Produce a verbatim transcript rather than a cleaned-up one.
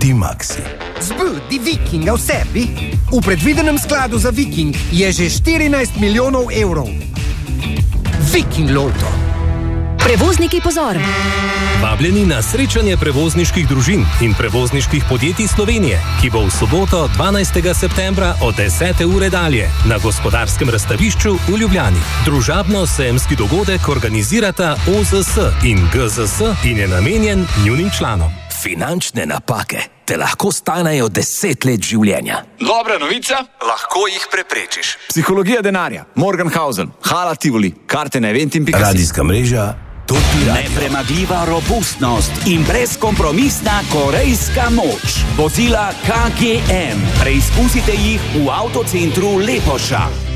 D-Maxi. Z B di Viking v sebi, v predvidenem skladu za Viking je že štirinajst milijonov evrov. Viking Lotto. Prevozniki, pozor! Vabljeni na srečanje prevozniških družin in prevozniških podjetij Slovenije, ki bo v soboto dvanajstega septembra od desete ure dalje na Gospodarskem razstavišču v Ljubljani. Družabno-sejemski dogodek organizirata O Z S in G Z S in je namenjen njunim članom. Finančne napake te lahko stanejo deset let življenja. Dobra novica? Lahko jih preprečiš. Psihologija denarja, Morgenhausen, Hala Tivoli, karte na eventim pika si. Radijska mreža Toti Radio. Nepremagljiva robustnost in brezkompromisna korejska moč. Vozila K G M. Preizkusite jih v avtocentru Lepoša.